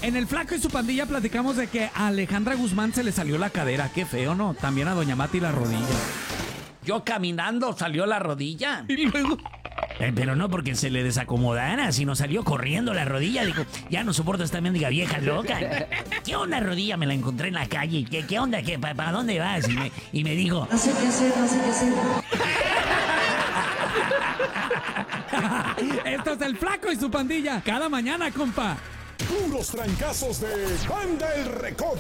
En el Flaco y su pandilla platicamos de que a Alejandra Guzmán se le salió la cadera. Qué feo, ¿no? También a Doña Mati la rodilla. Yo caminando salió la rodilla. Y luego... Pero no porque se le desacomodara, sino salió corriendo la rodilla. Dijo, ya no soporto esta mendiga vieja loca. ¿Qué onda, rodilla? Me la encontré en la calle. ¿Qué onda? ¿Para dónde vas? Y me dijo, No sé qué hacer, no sé qué hacer. Esto es el Flaco y su pandilla. Cada mañana, compa. Puros trancazos de Banda El Recodo.